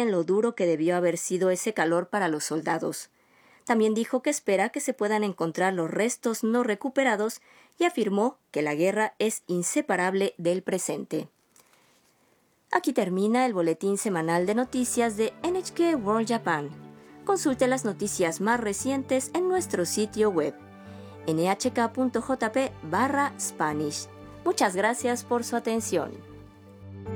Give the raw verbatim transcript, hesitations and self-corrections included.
en lo duro que debió haber sido ese calor para los soldados. También dijo que espera que se puedan encontrar los restos no recuperados y afirmó que la guerra es inseparable del presente. Aquí termina el boletín semanal de noticias de N H K World Japan. Consulte las noticias más recientes en nuestro sitio web n h k punto j p barra Spanish. Muchas gracias por su atención.